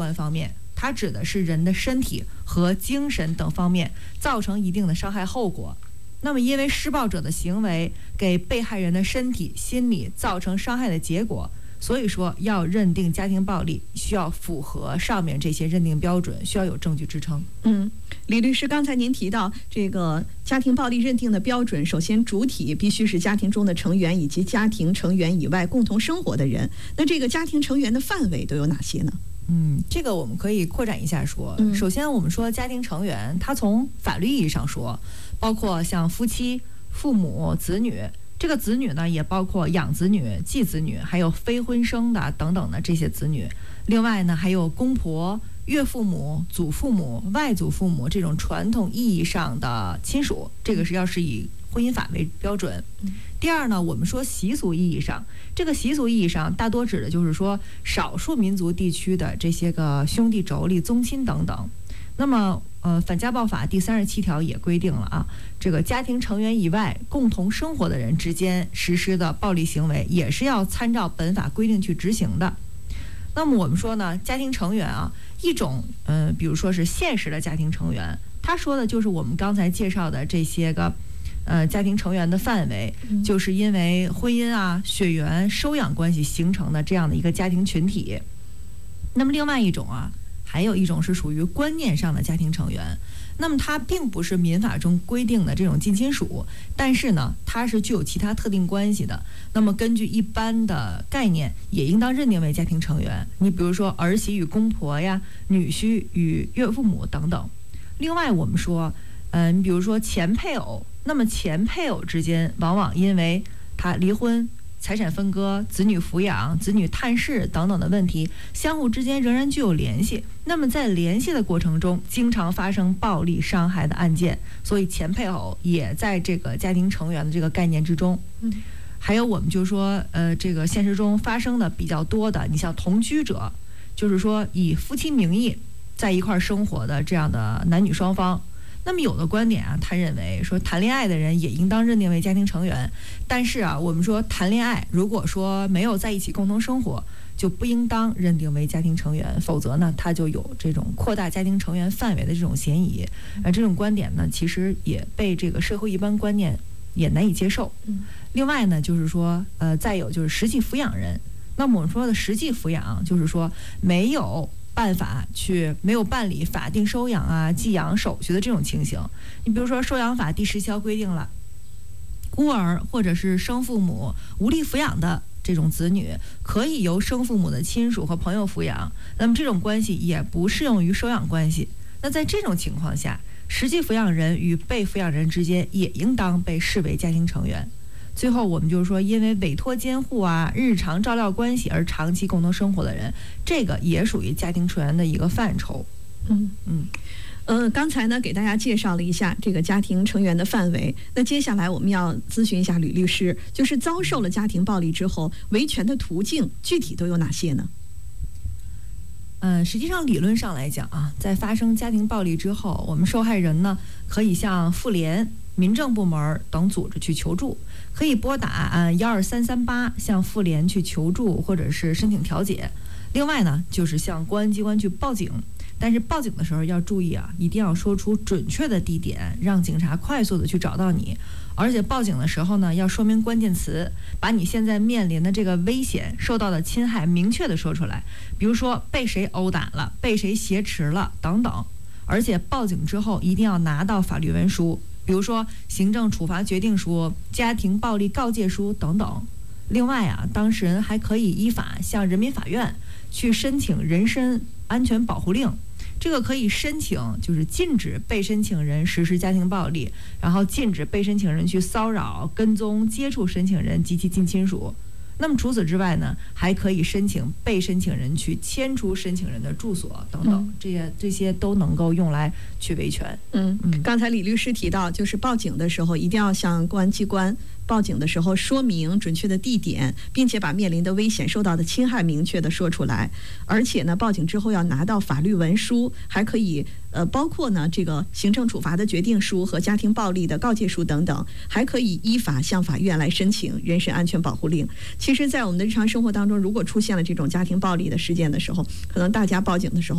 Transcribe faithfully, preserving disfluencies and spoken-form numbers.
观方面，它指的是人的身体和精神等方面造成一定的伤害后果。那么因为施暴者的行为给被害人的身体、心理造成伤害的结果，所以说要认定家庭暴力需要符合上面这些认定标准，需要有证据支撑。 嗯，李律师，刚才您提到这个家庭暴力认定的标准，首先主体必须是家庭中的成员以及家庭成员以外共同生活的人。那这个家庭成员的范围都有哪些呢？ 嗯，这个我们可以扩展一下说。 嗯、 首先我们说家庭成员，它从法律意义上说，包括像夫妻、父母、子女。这个子女呢，也包括养子女、继子女，还有非婚生的等等的这些子女。另外呢，还有公婆、岳父母、祖父母、外祖父母这种传统意义上的亲属，这个是要是以婚姻法为标准。第二呢，我们说习俗意义上，这个习俗意义上大多指的就是说少数民族地区的这些个兄弟妯娌、宗亲等等。那么，呃，反家暴法第三十七条也规定了啊，这个家庭成员以外共同生活的人之间实施的暴力行为，也是要参照本法规定去执行的。那么我们说呢，家庭成员啊，一种，呃，比如说是现实的家庭成员，他说的就是我们刚才介绍的这些个，呃，家庭成员的范围，就是因为婚姻啊、血缘、收养关系形成的这样的一个家庭群体。那么另外一种啊。还有一种是属于观念上的家庭成员，那么它并不是民法中规定的这种近亲属，但是呢，它是具有其他特定关系的。那么根据一般的概念，也应当认定为家庭成员。你比如说儿媳与公婆呀，女婿与岳父母等等。另外，我们说，嗯，你比如说前配偶，那么前配偶之间往往因为他离婚、财产分割、子女抚养、子女探视等等的问题，相互之间仍然具有联系。那么在联系的过程中，经常发生暴力伤害的案件，所以前配偶也在这个家庭成员的这个概念之中。 嗯， 还有我们就说，呃，这个现实中发生的比较多的，你像同居者，就是说以夫妻名义在一块生活的这样的男女双方。那么有的观点啊，他认为说谈恋爱的人也应当认定为家庭成员，但是啊，我们说谈恋爱如果说没有在一起共同生活，就不应当认定为家庭成员，否则呢，他就有这种扩大家庭成员范围的这种嫌疑。而这种观点呢，其实也被这个社会一般观念也难以接受。另外呢，就是说，呃，再有就是实际抚养人。那么我们说的实际抚养，就是说没有办法去没有办理法定收养啊、寄养手续的这种情形。你比如说，收养法第十条规定了，孤儿或者是生父母无力抚养的这种子女，可以由生父母的亲属和朋友抚养。那么这种关系也不适用于收养关系。那在这种情况下，实际抚养人与被抚养人之间也应当被视为家庭成员。最后我们就是说，因为委托监护啊、日常照料关系而长期共同生活的人，这个也属于家庭成员的一个范畴。 嗯嗯，呃，刚才呢给大家介绍了一下这个家庭成员的范围。那接下来我们要咨询一下吕律师，就是遭受了家庭暴力之后，维权的途径具体都有哪些呢？ 嗯，实际上理论上来讲啊，在发生家庭暴力之后，我们受害人呢可以向妇联、民政部门等组织去求助，可以拨打啊幺二三三八向妇联去求助或者是申请调解。另外呢，就是向公安机关去报警，但是报警的时候要注意啊，一定要说出准确的地点，让警察快速的去找到你。而且报警的时候呢，要说明关键词，把你现在面临的这个危险、受到的侵害明确的说出来，比如说被谁殴打了、被谁挟持了等等。而且报警之后一定要拿到法律文书，比如说行政处罚决定书、家庭暴力告诫书等等。另外啊，当事人还可以依法向人民法院去申请人身安全保护令。这个可以申请，就是禁止被申请人实施家庭暴力，然后禁止被申请人去骚扰、跟踪、接触申请人及其近亲属。那么除此之外呢，还可以申请被申请人去迁出申请人的住所等等，嗯、这些这些都能够用来去维权。 嗯嗯，刚才李律师提到，就是报警的时候一定要向公安机关报警的时候说明准确的地点，并且把面临的危险、受到的侵害明确的说出来。而且呢，报警之后要拿到法律文书，还可以呃，包括呢这个行政处罚的决定书和家庭暴力的告诫书等等，还可以依法向法院来申请人身安全保护令。其实，在我们的日常生活当中，如果出现了这种家庭暴力的事件的时候，可能大家报警的时候